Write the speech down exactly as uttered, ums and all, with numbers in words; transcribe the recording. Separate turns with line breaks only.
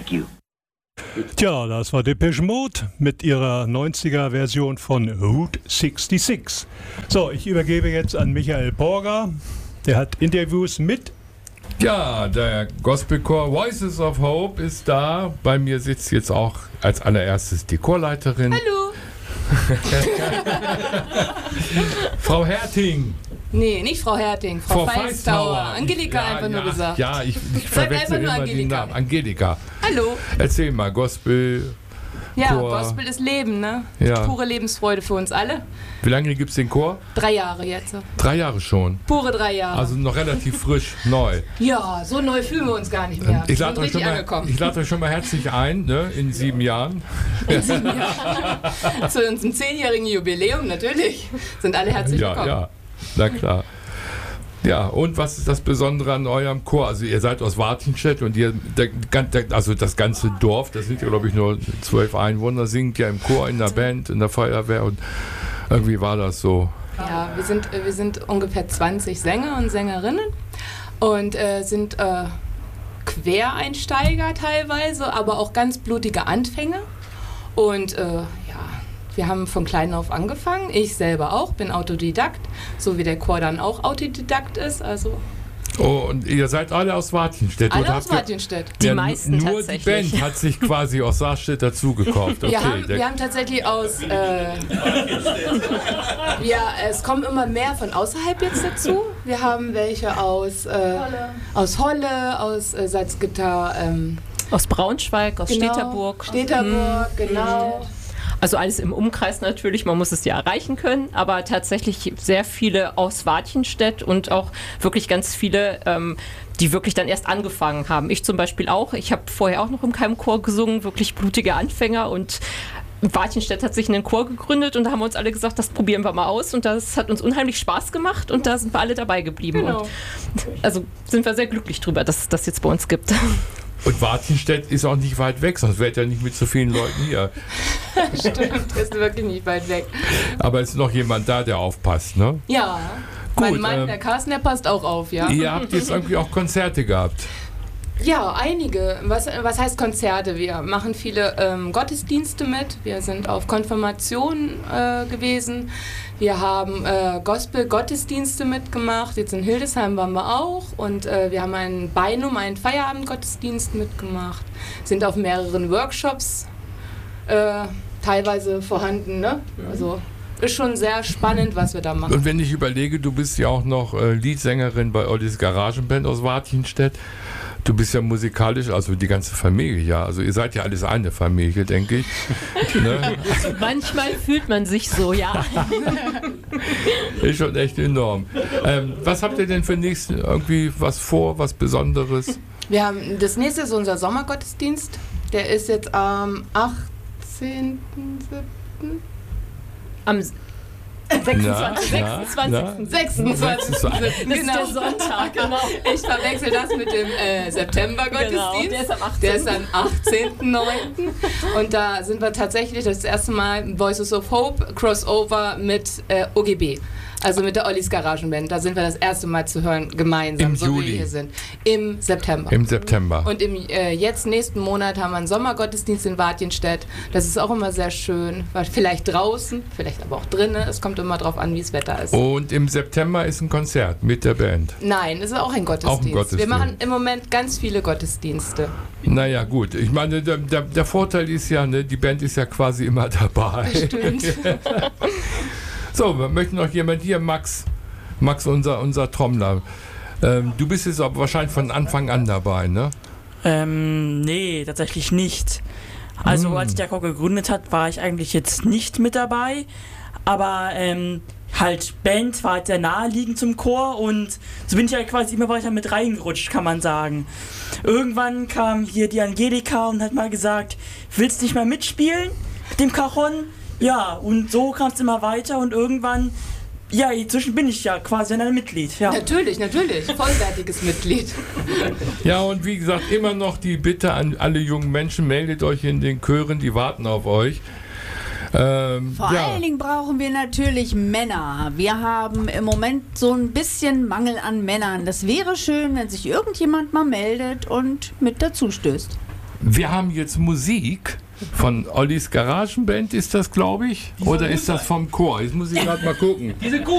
Thank you.
Tja, das war Depeche Mode mit ihrer neunziger-Version von Route sechsundsechzig. So, ich übergebe jetzt an Michael Porger. Der hat Interviews mit...
Ja, der Gospelchor Voices of Hope ist da. Bei mir sitzt jetzt auch als allererstes die Chorleiterin.
Hallo.
Frau Herting.
Nee, nicht Frau Herting, Frau, Frau Feistauer. Angelika
ich, ja,
einfach
ja,
nur gesagt.
Ja, ich, ich verwechsel immer Angelika. Den Namen. Angelika.
Hallo.
Erzähl mal, Gospel...
Ja,
Chor.
Gospel ist Leben, ne?
Ja.
Pure Lebensfreude für uns alle.
Wie lange gibt es den Chor?
Drei Jahre jetzt.
Drei Jahre schon?
Pure drei Jahre.
Also noch relativ frisch, neu.
Ja, so neu fühlen wir uns gar nicht mehr.
Ich lade euch, lad euch schon mal herzlich ein, ne? In sieben Jahren.
In sieben Jahren. Zu unserem zehnjährigen Jubiläum, natürlich. Sind alle herzlich
ja,
willkommen.
Ja, na klar. Ja, und was ist das Besondere an eurem Chor? Also ihr seid aus Wartinstedt und ihr, der, der, also das ganze Dorf, das sind ja glaube ich nur zwölf Einwohner, singt ja im Chor, in der Band, in der Feuerwehr und irgendwie war das so.
Ja, wir sind, wir sind ungefähr zwanzig Sänger und Sängerinnen und äh, sind äh, Quereinsteiger teilweise, aber auch ganz blutige Anfänger und äh, ja, wir haben von klein auf angefangen, ich selber auch, bin Autodidakt, so wie der Chor dann auch Autodidakt ist, also...
Oh, und ihr seid alle aus Wartinstedt?
Alle aus Wartinstedt.
Die
ja,
meisten
nur
tatsächlich.
Nur die Band hat sich quasi aus Saarstedt dazugekauft. Okay,
wir, haben, wir haben tatsächlich aus... Äh, ja, es kommen immer mehr von außerhalb jetzt dazu. Wir haben welche aus äh, Holle, aus, Holle, aus äh, Salzgitter... Ähm,
aus Braunschweig, aus
genau,
Steterburg.
Steterburg, mhm. genau.
Also alles im Umkreis natürlich, man muss es ja erreichen können, aber tatsächlich sehr viele aus Wartinstedt und auch wirklich ganz viele, ähm, die wirklich dann erst angefangen haben. Ich zum Beispiel auch, ich habe vorher auch noch im Keimchor gesungen, wirklich blutige Anfänger und Wartinstedt hat sich einen Chor gegründet und da haben wir uns alle gesagt, das probieren wir mal aus und das hat uns unheimlich Spaß gemacht und da sind wir alle dabei geblieben.
Genau.
Und also sind wir sehr glücklich drüber, dass es das jetzt bei uns gibt.
Und Wartinstedt ist auch nicht weit weg, sonst wärt ihr nicht mit so vielen Leuten hier.
Stimmt, ist wirklich nicht weit weg.
Aber es ist noch jemand da, der aufpasst, ne?
Ja,
gut,
mein Mann,
ähm,
der Carsten, der passt auch auf, ja.
Ihr habt jetzt irgendwie auch Konzerte gehabt.
Ja, einige. Was, was heißt Konzerte? Wir machen viele ähm, Gottesdienste mit. Wir sind auf Konfirmation äh, gewesen. Wir haben äh, Gospel-Gottesdienste mitgemacht. Jetzt in Hildesheim waren wir auch. Und äh, wir haben einen Beinum, einen Feierabend-Gottesdienst mitgemacht. Sind auf mehreren Workshops äh, teilweise vorhanden, ne? Also ist schon sehr spannend, was wir da machen.
Und wenn ich überlege, du bist ja auch noch äh, Leadsängerin bei Ollis Garagenband aus Wartinstedt. Du bist ja musikalisch, also die ganze Familie, ja. Also ihr seid ja alles eine Familie, denke ich. Ne?
Also manchmal fühlt man sich so, ja.
Ist schon echt enorm. Ähm, was habt ihr denn für nächsten irgendwie was vor, was Besonderes?
Wir haben, das nächste ist unser Sommergottesdienst. Der ist jetzt am achtzehnten siebten
Am
sechsundzwanzigsten
sechsundzwanzigsten
sechsundzwanzigsten
Das ist der Sonntag, genau.
Ich verwechsel das mit dem äh, September-Gottesdienst.
Genau, der ist am achtzehnten
Der ist am achtzehnten neunten Und da sind wir tatsächlich das erste Mal Voices of Hope Crossover mit äh, O G B. Also mit der Ollis Garagenband. Da sind wir das erste Mal zu hören, gemeinsam,
Im
so
Juli.
wie wir hier sind. Im September.
Im September.
Und im äh, jetzt nächsten Monat haben wir einen Sommergottesdienst in Wartinstedt. Das ist auch immer sehr schön. Vielleicht draußen, vielleicht aber auch drinnen. Es kommt immer drauf an, wie das Wetter ist.
Und im September ist ein Konzert mit der Band.
Nein, es ist auch ein Gottesdienst.
Auch ein Gottesdienst.
Wir machen im Moment ganz viele Gottesdienste.
Naja, gut. Ich meine, der, der, der Vorteil ist ja, ne, die Band ist ja quasi immer dabei.
Das stimmt.
So, wir möchten noch jemand hier, Max. Max, unser, unser Trommler. Ähm, du bist jetzt aber wahrscheinlich von Anfang an dabei, ne?
Ähm, nee, tatsächlich nicht. Also,
Hm.
als der Chor gegründet hat, war ich eigentlich jetzt nicht mit dabei. Aber, ähm, halt, Band war halt sehr naheliegend zum Chor und so bin ich halt quasi immer weiter mit reingerutscht, kann man sagen. Irgendwann kam hier die Angelika und hat mal gesagt, willst du nicht mal mitspielen mit dem Cajon? Ja, und so kam es immer weiter und irgendwann, ja, inzwischen bin ich ja quasi ein Mitglied. Ja.
Natürlich, natürlich. Vollwertiges Mitglied.
Ja, und wie gesagt, immer noch die Bitte an alle jungen Menschen, meldet euch in den Chören, die warten auf euch. Ähm,
Vor
ja.
allen Dingen brauchen wir natürlich Männer. Wir haben im Moment so ein bisschen Mangel an Männern. Das wäre schön, wenn sich irgendjemand mal meldet und mit dazu stößt.
wir haben jetzt Musik von Ollis Garagenband, ist das, glaube ich? Oder ist das vom Chor? Jetzt muss ich gerade mal gucken.
Diese